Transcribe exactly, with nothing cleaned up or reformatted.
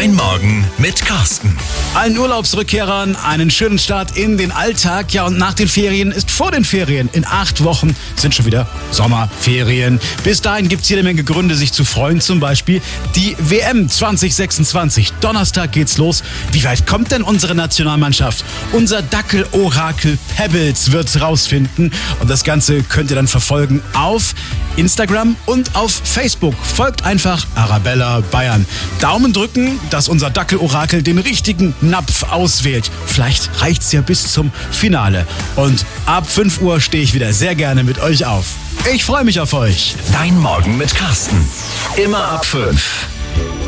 Dein Morgen mit Carsten. Allen Urlaubsrückkehrern einen schönen Start in den Alltag. Ja, und nach den Ferien ist vor den Ferien. In acht Wochen sind schon wieder Sommerferien. Bis dahin gibt es jede Menge Gründe, sich zu freuen. Zum Beispiel die W M zwanzig sechsundzwanzig. Donnerstag geht's los. Wie weit kommt denn unsere Nationalmannschaft? Unser Dackel-Orakel Pebbles wird's rausfinden. Und das Ganze könnt ihr dann verfolgen auf Instagram und auf Facebook. Folgt einfach Arabella Bayern. Daumen drücken, dass unser Dackel-Orakel den richtigen Napf auswählt. Vielleicht reicht's ja bis zum Finale. Und ab fünf Uhr stehe ich wieder sehr gerne mit euch auf. Ich freue mich auf euch. Dein Morgen mit Carsten. Immer ab fünf.